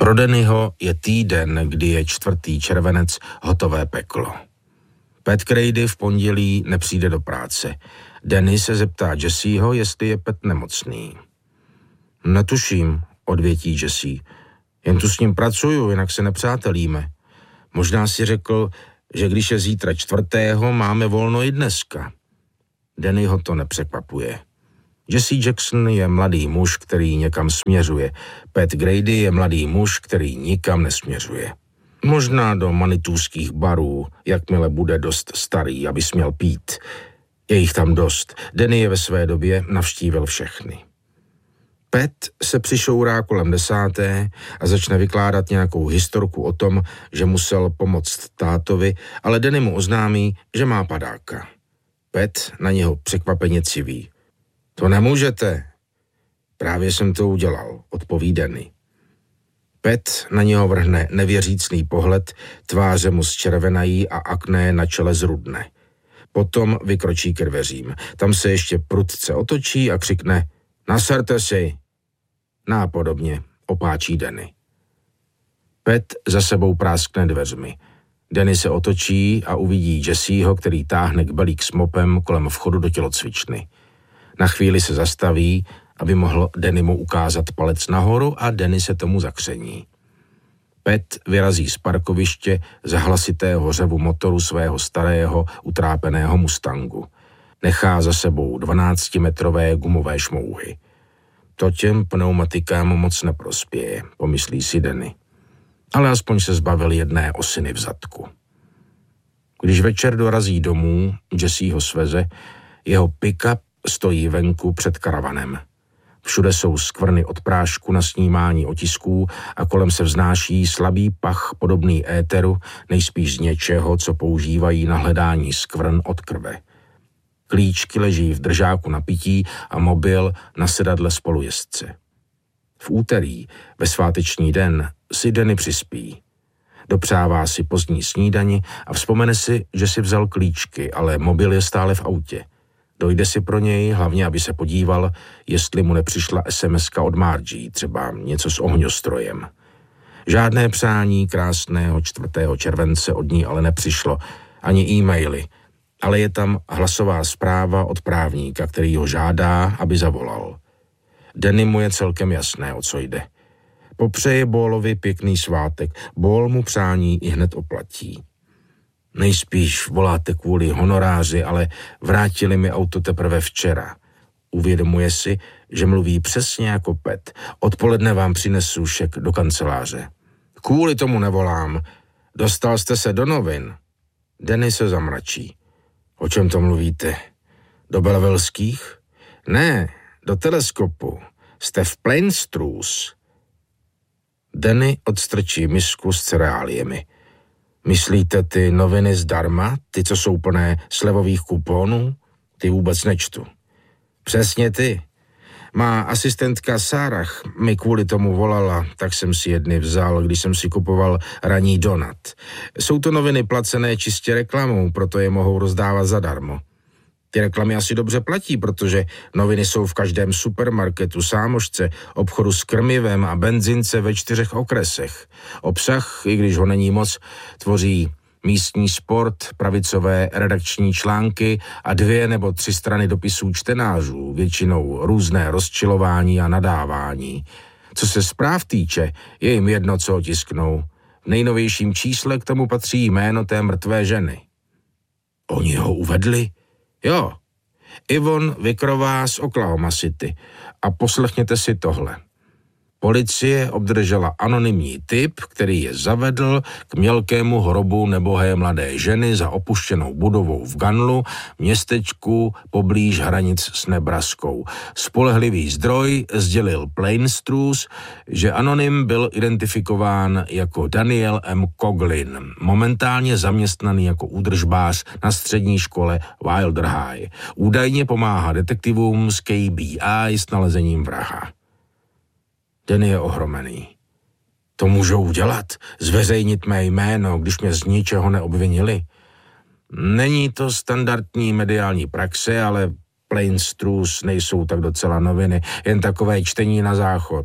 Pro Dannyho je týden, kdy je 4. červenec, hotové peklo. Pat Grady v pondělí nepřijde do práce. Danny se zeptá Jesseho, jestli je Pat nemocný. Netuším, odvětí Jesse. Jen tu s ním pracuju, jinak se nepřátelíme. Možná si řekl, že když je zítra 4., máme volno i dneska. Dannyho to nepřekvapuje. Jesse Jackson je mladý muž, který někam směřuje. Pat Grady je mladý muž, který nikam nesměřuje. Možná do manitůských barů, jakmile bude dost starý, aby směl pít. Je jich tam dost. Danny je ve své době navštívil všechny. Pat se přišourá kolem 10. a začne vykládat nějakou historku o tom, že musel pomoct tátovi, ale Danny mu oznámí, že má padáka. Pat na něho překvapeně civí. To nemůžete. Právě jsem to udělal, odpoví Danny. Pat na něho vrhne nevěřícný pohled, tváře mu zčervenají a akné na čele zrudne. Potom vykročí ke dveřím. Tam se ještě prudce otočí a křikne: Naserte si! Nápodobně opáčí Danny. Pat za sebou práskne dveřmi. Danny se otočí a uvidí Jesseho, který táhne kbelík s mopem kolem vchodu do tělocvičny. Na chvíli se zastaví, aby mohl Danny mu ukázat palec nahoru, a Danny se tomu zakření. Pat vyrazí z parkoviště za hlasitého řevu motoru svého starého, utrápeného Mustangu. Nechá za sebou 12metrové gumové šmouhy. To těm pneumatikám moc neprospěje, pomyslí si Danny. Ale aspoň se zbavil jedné osiny v zadku. Když večer dorazí domů, Jesse ho sveze, jeho pick-up stojí venku před karavanem. Všude jsou skvrny od prášku na snímání otisků a kolem se vznáší slabý pach podobný éteru, nejspíš z něčeho, co používají na hledání skvrn od krve. Klíčky leží v držáku na pití a mobil na sedadle spolujezdce. V úterý, ve sváteční den, si Danny přispí. Dopřává si pozdní snídani a vzpomene si, že si vzal klíčky, ale mobil je stále v autě. Dojde si pro něj, hlavně aby se podíval, jestli mu nepřišla SMS-ka od Margie, třeba něco s ohňostrojem. Žádné přání krásného 4. července od ní ale nepřišlo, ani e-maily, ale je tam hlasová zpráva od právníka, který ho žádá, aby zavolal. Danny mu je celkem jasné, o co jde. Popřeje Ballovi pěkný svátek, Ball mu přání i hned oplatí. Nejspíš voláte kvůli honoráři, ale vrátili mi auto teprve včera. Uvědomuje si, že mluví přesně jako Pat. Odpoledne vám přinesu šek do kanceláře. Kvůli tomu nevolám. Dostal jste se do novin? Danny se zamračí. O čem to mluvíte? Do Bellevilleských? Ne, do Teleskopu. Jste v Plainstrues. Danny odstrčí misku s cereáliemi. Myslíte ty noviny zdarma? Ty, co jsou plné slevových kuponů? Ty vůbec nečtu. Přesně ty. Má asistentka Sarah mi kvůli tomu volala, tak jsem si jedny vzal, když jsem si kupoval ranní donut. Jsou to noviny placené čistě reklamou, proto je mohou rozdávat zadarmo. Ty reklamy asi dobře platí, protože noviny jsou v každém supermarketu, sámošce, obchodu s krmivem a benzince ve 4 okresech. Obsah, i když ho není moc, tvoří místní sport, pravicové redakční články a 2 nebo 3 strany dopisů čtenářů, většinou různé rozčilování a nadávání. Co se zpráv týče, je jim jedno, co otisknou. V nejnovějším čísle k tomu patří jméno té mrtvé ženy. Oni ho uvedli? Jo, Yvonne Vickerová z Oklahoma City. A poslechněte si tohle. Policie obdržela anonymní tip, který je zavedl k mělkému hrobu nebohé mladé ženy za opuštěnou budovou v Gunlu, městečku poblíž hranic s Nebraskou. Spolehlivý zdroj sdělil Plainstrues, že anonym byl identifikován jako Daniel M. Coughlin, momentálně zaměstnaný jako údržbář na střední škole Wilder High. Údajně pomáhá detektivům z KBI s nalezením vraha. Danny je ohromený. To můžou udělat? Zveřejnit mé jméno, když mě z ničeho neobvinili? Není to standardní mediální praxe, ale Plainstrues nejsou tak docela noviny, jen takové čtení na záchod.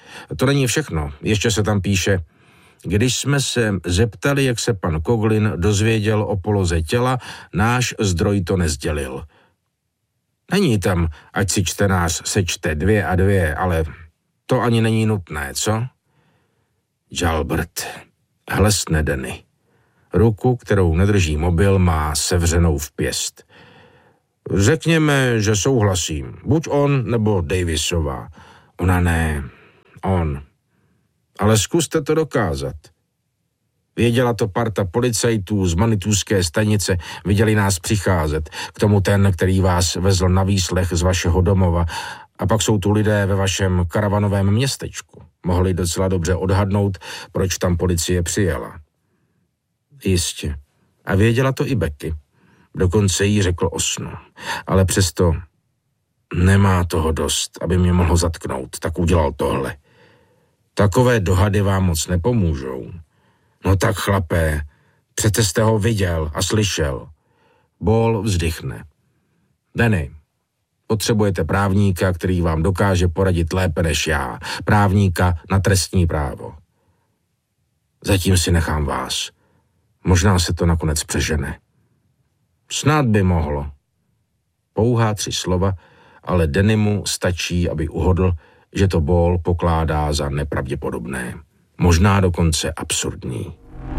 To není všechno. Ještě se tam píše: když jsme se zeptali, jak se pan Coughlin dozvěděl o poloze těla, náš zdroj to nezdělil. Není tam, ať si čtenář sečte 2 a 2, ale to ani není nutné, co? Jalbert hlesne Danny. Ruku, kterou nedrží mobil, má sevřenou v pěst. Řekněme, že souhlasím. Buď on, nebo Davisová. Ona ne, on. Ale zkuste to dokázat. Věděla to parta policajtů z Manitůské stanice, viděli nás přicházet. K tomu ten, který vás vezl na výslech z vašeho domova. A pak jsou tu lidé ve vašem karavanovém městečku. Mohli docela dobře odhadnout, proč tam policie přijela. Jistě. A věděla to i Becky. Dokonce jí řekl Osno. Ale přesto nemá toho dost, aby mě mohl zatknout, tak udělal tohle. Takové dohady vám moc nepomůžou. No tak chlapé, přece jste ho viděl a slyšel. Ball vzdychne. Danny, potřebujete právníka, který vám dokáže poradit lépe než já. Právníka na trestní právo. Zatím si nechám vás. Možná se to nakonec přežene. Snad by mohlo. Pouhá 3 slova, ale Dannymu stačí, aby uhodl, že to Ball pokládá za nepravděpodobné. Možná dokonce absurdní.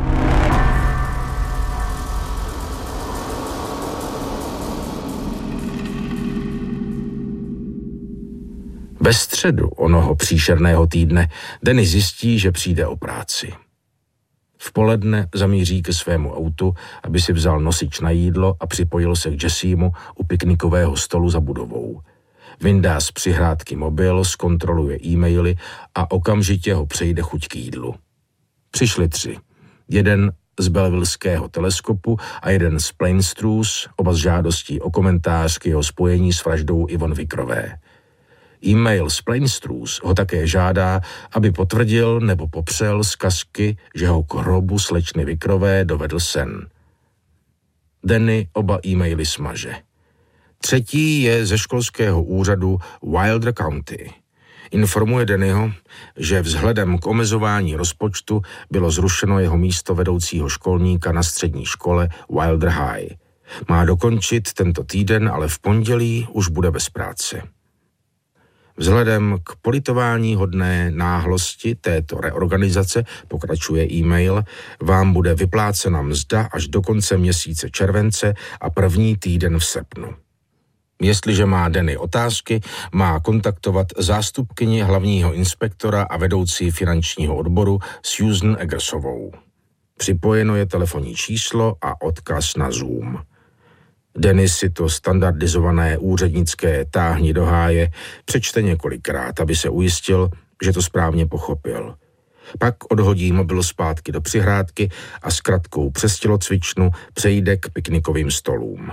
Ve středu onoho příšerného týdne Danny zjistí, že přijde o práci. V poledne zamíří ke svému autu, aby si vzal nosič na jídlo a připojil se k Jessiemu u piknikového stolu za budovou. Vyndá z přihrádky mobil, zkontroluje e-maily a okamžitě ho přejde chuť k jídlu. Přišli 3. Jeden z Bellevilleského teleskopu a jeden z Plainstrues, oba s žádostí o komentář k jeho spojení s vraždou Yvonne Wickerové. E-mail z Plainstrues ho také žádá, aby potvrdil nebo popřel zkazky, že ho k hrobu slečny Wickerové dovedl sen. Danny oba e-maily smaže. 3. je ze školského úřadu Wilder County. Informuje Dannyho, že vzhledem k omezování rozpočtu bylo zrušeno jeho místo vedoucího školníka na střední škole Wilder High. Má dokončit tento týden, ale v pondělí už bude bez práce. Vzhledem k politování hodné náhlosti této reorganizace, pokračuje e-mail, vám bude vyplácena mzda až do konce měsíce července a první týden v srpnu. Jestliže má Danny otázky, má kontaktovat zástupkyni hlavního inspektora a vedoucí finančního odboru Susan Eggersovou. Připojeno je telefonní číslo a odkaz na Zoom. Danny si to standardizované úřednické táhni do háje přečte několikrát, aby se ujistil, že to správně pochopil. Pak odhodí mobil zpátky do přihrádky a s kratkou přes tělocvičnu přejde k piknikovým stolům.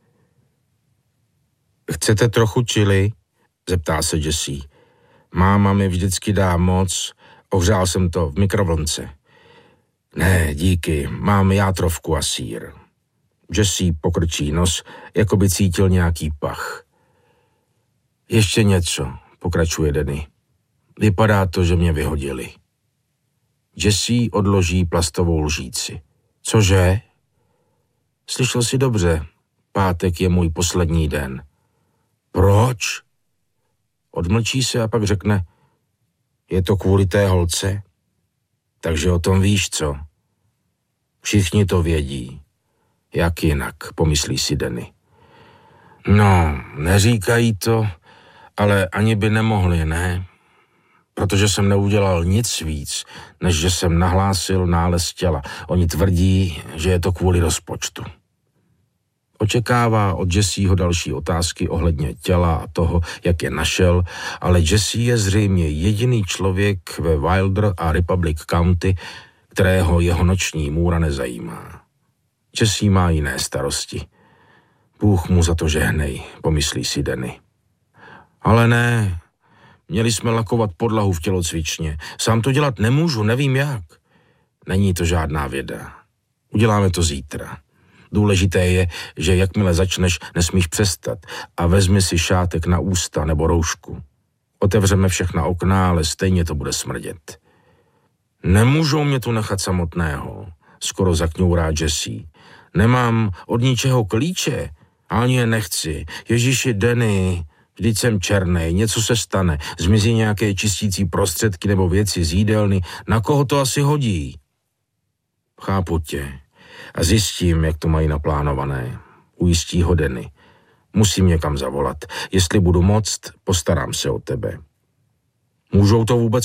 Chcete trochu chili? Zeptá se Jessie. Máma mi vždycky dá moc, ohřál jsem to v mikrovlnce. Ne, díky, mám játrovku a sýr. Jessie pokrčí nos, jako by cítil nějaký pach. Ještě něco, pokračuje Danny. Vypadá to, že mě vyhodili. Jessie odloží plastovou lžíci. Cože? Slyšel jsi dobře, pátek je můj poslední den. Proč? Odmlčí se a pak řekne, je to kvůli té holce? Takže o tom víš co? Všichni to vědí. Jak jinak, pomyslí si Danny. No, neříkají to, ale ani by nemohli, ne? Protože jsem neudělal nic víc, než že jsem nahlásil nález těla. Oni tvrdí, že je to kvůli rozpočtu. Očekává od Jessieho další otázky ohledně těla a toho, jak je našel, ale Jessie je zřejmě jediný člověk ve Wilder a Republic County, kterého jeho noční můra nezajímá. Jessie má jiné starosti. Bůh mu za to žehnej, pomyslí si Danny. Ale ne, měli jsme lakovat podlahu v tělocvičně. Sám to dělat nemůžu, nevím jak. Není to žádná věda. Uděláme to zítra. Důležité je, že jakmile začneš, nesmíš přestat a vezmi si šátek na ústa nebo roušku. Otevřeme všechna okna, ale stejně to bude smrdět. Nemůžou mě tu nechat samotného, skoro zakňourá Jessie. Nemám od ničeho klíče, ani je nechci. Ježiši, Danny, vždyť jsem černej, něco se stane, zmizí nějaké čistící prostředky nebo věci z jídelny, na koho to asi hodí? Chápu tě a zjistím, jak to mají naplánované. Ujistí ho Danny. Musím někam zavolat. Jestli budu moct, postarám se o tebe. Můžou to vůbec